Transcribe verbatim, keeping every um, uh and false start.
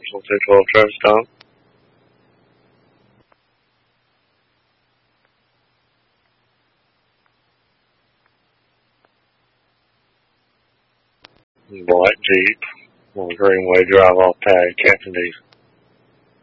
one two one two, Travis Tom. Black Jeep on Greenway Drive off tag, Captain D.